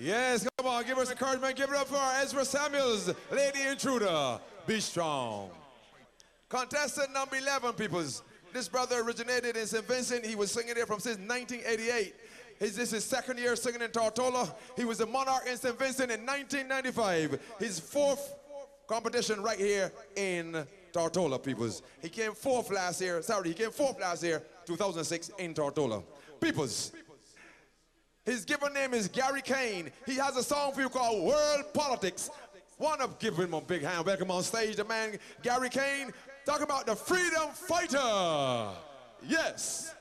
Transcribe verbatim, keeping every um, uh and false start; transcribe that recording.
Yes, come on, give us encouragement. Give it up for Ezra Samuels, Lady Intruder. Be strong. Contestant number eleven, peoples. This brother originated in Saint Vincent. He was singing there from since nineteen eighty-eight. His, this is his second year singing in Tortola. He was a monarch in Saint Vincent in nineteen ninety-five. His fourth competition right here in Tortola, peoples. He came fourth last year. Sorry, he came fourth last year, two thousand six, in Tortola. Peoples. His given name is Gary Kane. He has a song for you called World Politics. Wanna give him a big hand. Welcome on stage, the man Gary Kane. Talk about the freedom fighter. Yes.